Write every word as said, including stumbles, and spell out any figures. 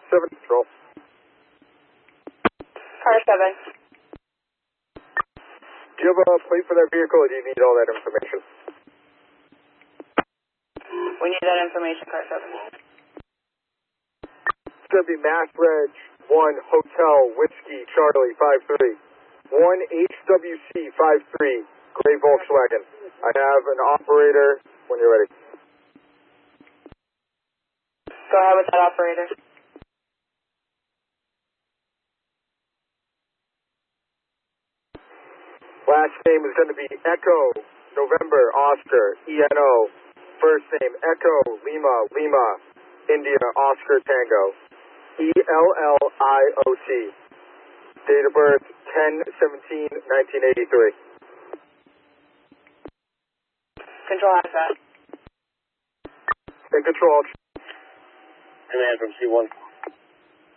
seven, control. Car seven. Do you have a plate for that vehicle, or do you need all that information? We need that information, car seven. It's going to be Mass Reg one Hotel Whiskey Charlie five three. one H W C five three, gray Volkswagen. I have an operator when you're ready. Go ahead with that operator. Last name is going to be Echo November Oscar E N O. First name Echo Lima Lima India Oscar Tango E L L I O T. Date of birth ten seventeen nineteen eighty-three. Control has that. In control. Command from C one.